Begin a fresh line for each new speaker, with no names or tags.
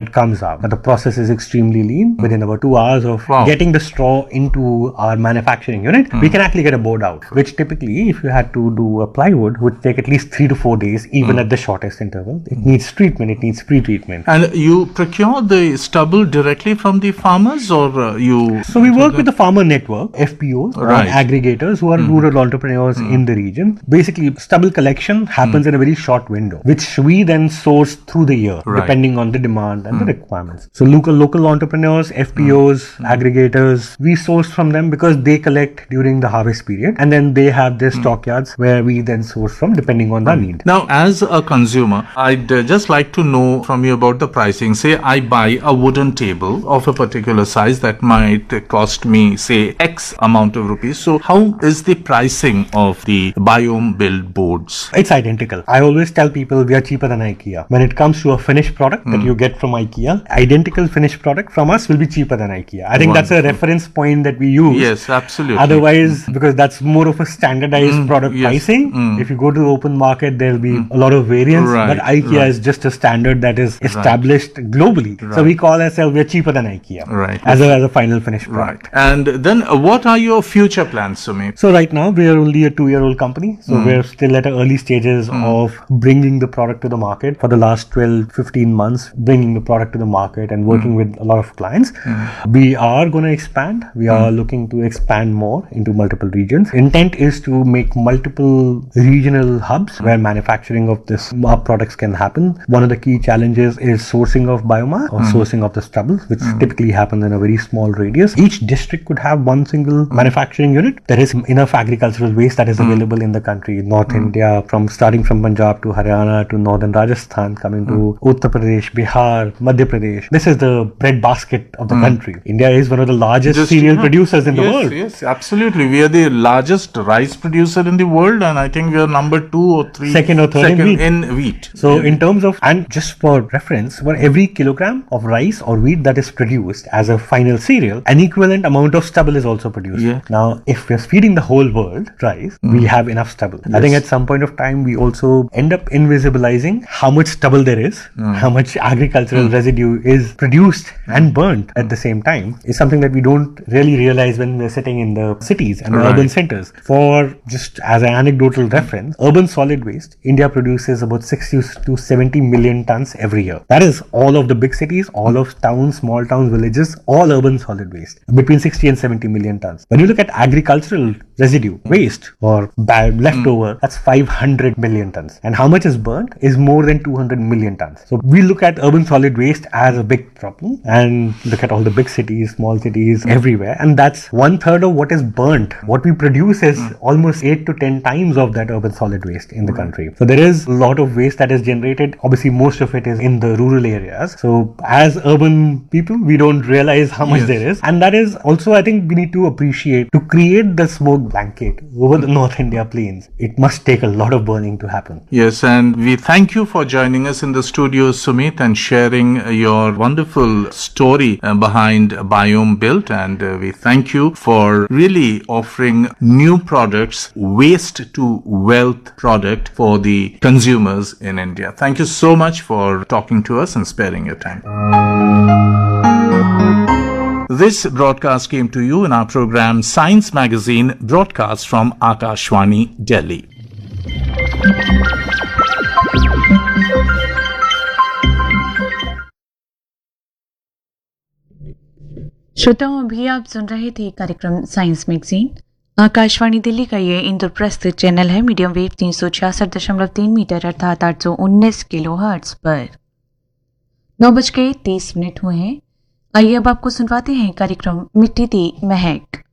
it comes out. But the process is extremely lean. Within about 2 hours of getting the straw into our manufacturing unit, we can actually get a board out, which typically, if you had to do a plywood, would take at least 3 to 4 days, even at the shortest interval. It needs treatment, it needs pre-treatment.
And you procure the stubble directly from the farmers, or you...
So we work with the farmer network, FPOs, or aggregators who are rural entrepreneurs in the region. Basically, stubble collection happens in a very short window, which we then source through the year, depending on the demand and the requirements. So local entrepreneurs, FPOs, aggregators, we source from them because they collect during the harvest period, and then they have their stockyards where we then source from depending on the need.
Now, as a consumer, I'd just like to know from you about the pricing. Say I buy a wooden table of a particular size that might cost me, say, X amount of rupees. So how is the pricing of the Biome Built boards?
It's identical. I always tell people we are cheaper than IKEA. When it comes to a finished product that you get from IKEA, identical finished product from us will be cheaper than IKEA. I think that's a reference point that we use.
Yes, absolutely.
Otherwise, because that's more of a standardized product pricing. If you go to the open market, there'll be a lot of variance, but IKEA is just a standard that is established globally. So we call ourselves, we're cheaper than IKEA as a final finished product.
And then what are your future plans, Sumit?
So right now, we are only a 2-year-old company. So we're still at the early stages of bringing the product to the market. For the last 12-15 months, bringing the product to the market and working with a lot of clients. We are going to expand. We are looking to expand more into multiple regions. Intent is to make multiple regional hubs where manufacturing of our products can happen. One of the key challenges is sourcing of biomass or sourcing of the stubble, which typically happens in a very small radius. Each district could have one single manufacturing unit. There is enough agricultural waste that is available in the country. North India, starting from Punjab to Haryana to northern Rajasthan, coming to Uttar Pradesh, Bihar, Madhya Pradesh. This is the bread basket of the country. India is one of the largest cereal producers in the world.
Yes, absolutely. We are the largest rice producer in the world, and I think we are number 2 or 3.
Second or third
in wheat.
So in terms of, and just for reference, for every kilogram of rice or wheat that is produced as a final cereal, an equivalent amount of stubble is also produced. Now, if we're feeding the whole world rice, we have enough stubble. I think at some point of time, we also end up invisibilizing how much stubble there is, how much agricultural residue is produced and burnt at the same time, is something that we don't really realize when we're sitting in the cities and the urban centers. For just as an anecdotal reference, urban solid waste, India produces about 60 to 70 million tons every year. That is all of the big cities, all of towns, small towns, villages, all urban solid waste, between 60 and 70 million tons. When you look at agricultural residue, waste or leftover, that's 500 million tons. And how much is burnt is more than 200 million tons. So we look at urban solid waste as a big problem and look at all the big cities, small cities, everywhere. And that's 1/3 of what is burnt. What we produce is almost 8 to 10 times of that urban solid waste in the country. So there is a lot of waste that is generated. Obviously, most of it is in the rural areas. So as urban people, we don't realize how much there is. And that is also, I think, we need to appreciate, to create the smoke blanket over the North India plains, it must take a lot of burning to happen.
Yes, and we thank you for joining us in the studio, Sumit, and sharing your wonderful story behind Biome Built. And we thank you for really offering new products, waste to wealth product for the consumers in India. Thank you so much for talking to us and sparing your time. This broadcast came to you in our program Science Magazine, broadcast from Akashvani, Delhi.
श्रोताओं, अभी आप सुन रहे थे कार्यक्रम science magazine. Akashvani Delhi का ये Indraprastha channel है medium wave 366.3 metre अर्थात 819 किलोहर्ट्ज पर। 9:30 हुए हैं। आइए अब आपको सुनवाते हैं कार्यक्रम मिट्टी दी महक।